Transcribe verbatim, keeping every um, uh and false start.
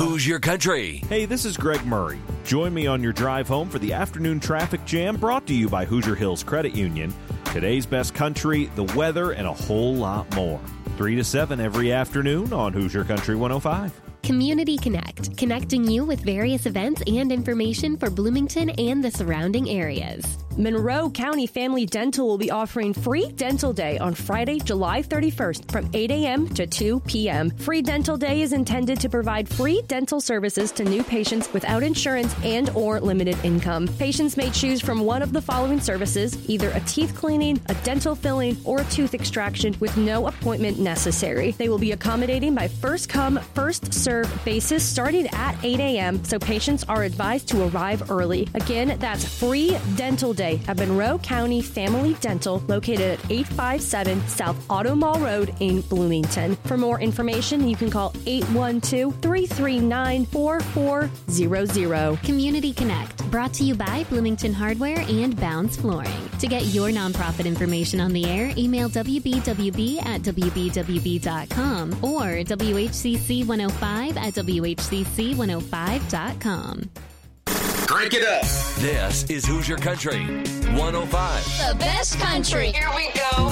Who's Your Country? Hey, this is Greg Murray. Join me on your drive home for the afternoon traffic jam brought to you by Hoosier Hills Credit Union. Today's best country, the weather, and a whole lot more. three to seven every afternoon on Hoosier Country one oh five. Community Connect, connecting you with various events and information for Bloomington and the surrounding areas. Monroe County Family Dental will be offering free dental day on Friday, July thirty-first from eight a.m. to two p.m. Free dental day is intended to provide free dental services to new patients without insurance and or limited income. Patients may choose from one of the following services, either a teeth cleaning, a dental filling, or a tooth extraction with no appointment necessary. They will be accommodating by first come, first serve basis starting at eight a.m., so patients are advised to arrive early. Again, that's free dental day at Monroe County Family Dental, located at eight five seven South Auto Mall Road in Bloomington. For more information, you can call eight one two, three three nine, four four zero zero. Community Connect, brought to you by Bloomington Hardware and Bounds Flooring. To get your nonprofit information on the air, email w b w b at w b w b dot com or W H C C one oh five at w h c c one oh five dot com. Crank it up. This is Who's Your Country one oh five. The best country. Here we go.